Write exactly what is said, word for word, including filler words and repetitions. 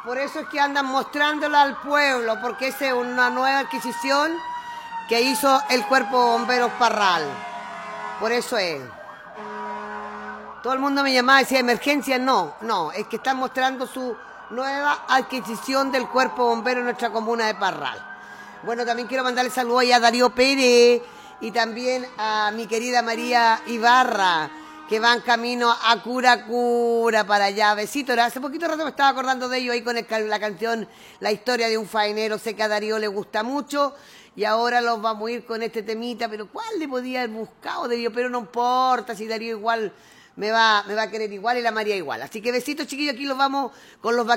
Por eso es que andan mostrándola al pueblo, porque esa es una nueva adquisición que hizo el Cuerpo de Bomberos Parral. Por eso es. Todo el mundo me llamaba y decía, emergencia, no, no, es que están mostrando su nueva adquisición del Cuerpo de Bomberos en nuestra comuna de Parral. Bueno, también quiero mandarle saludos a Darío Pérez y también a mi querida María Ibarra, que van camino a Cura Cura para allá. Besitos. Hace poquito rato me estaba acordando de ellos ahí con el, la canción La historia de un faenero. Sé que a Darío le gusta mucho y ahora los vamos a ir con este temita, pero ¿cuál le podía haber buscado de Darío? Pero no importa, si Darío igual me va, me va a querer igual y la María igual. Así que besitos, chiquillos, aquí los vamos con los